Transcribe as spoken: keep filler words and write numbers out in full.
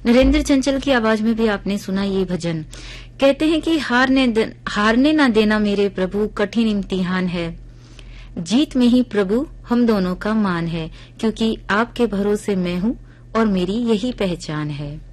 नरेंद्र चंचल की आवाज में भी आपने सुना ये भजन। कहते हैं कि हारने द, हारने ना देना मेरे प्रभु, कठिन इम्तिहान है। जीत में ही प्रभु हम दोनों का मान है, क्योंकि आपके भरोसे मैं हूँ और मेरी यही पहचान है।